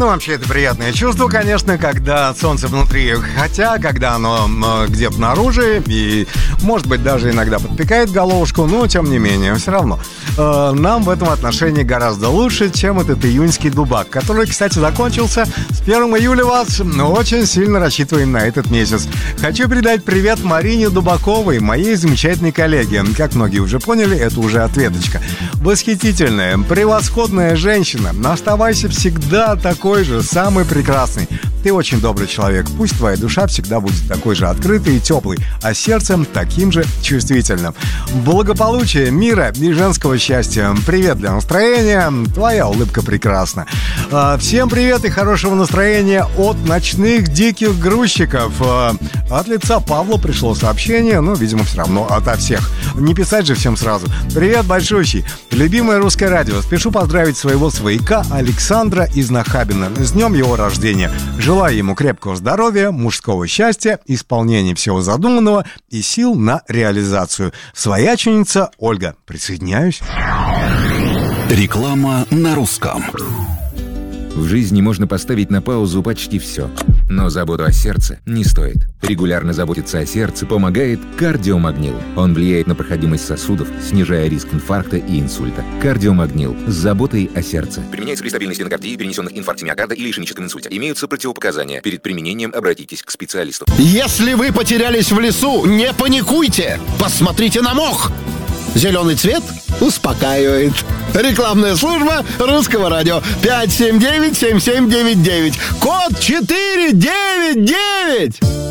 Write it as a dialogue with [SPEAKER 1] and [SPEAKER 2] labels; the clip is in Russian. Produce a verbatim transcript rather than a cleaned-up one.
[SPEAKER 1] Ну, вообще, это приятное чувство, конечно, когда солнце внутри. Хотя, когда оно э, где-то наружу и, может быть, даже иногда подпекает головушку, но, тем не менее, все равно. Э, нам в этом отношении гораздо лучше, чем этот июньский дубак, который, кстати, закончился. С первого июля вас очень сильно рассчитываем на этот месяц. Хочу передать привет Марине Дубаковой, моей замечательной коллеге. Как многие уже поняли, это уже ответочка. Восхитительная, превосходная женщина. Оставайся всегда такой же, самый прекрасный. Ты очень добрый человек. Пусть твоя душа всегда будет такой же открытой и теплой, а сердцем таким же чувствительным. Благополучия, мира и женского счастья. Привет для настроения. Твоя улыбка прекрасна. Всем привет и хорошего настроения от ночных диких грузчиков. От лица Павла пришло сообщение, но, видимо, все равно ото всех. Не писать же всем сразу. Привет большущий. Любимое русское радио. Спешу поздравить своего свояка Александра из Нахабина с днем его рождения. Желаю ему крепкого здоровья, мужского счастья, исполнения всего задуманного и сил на реализацию. Свояченица Ольга. Присоединяюсь.
[SPEAKER 2] Реклама на русском.
[SPEAKER 3] В жизни можно поставить на паузу почти все. Но заботу о сердце не стоит. Регулярно заботиться о сердце помогает кардиомагнил. Он влияет на проходимость сосудов, снижая риск инфаркта и инсульта. Кардиомагнил с заботой о сердце. Применяется при стабильной стенокардии, перенесенных инфаркте миокарда или ишемическом инсульте. Имеются противопоказания. Перед применением обратитесь к специалисту.
[SPEAKER 4] Если вы потерялись в лесу, не паникуйте! Посмотрите на мох! Зеленый цвет успокаивает. Рекламная служба русского радио. пять семь девять семь семь девять девять. Код четыре девять девять.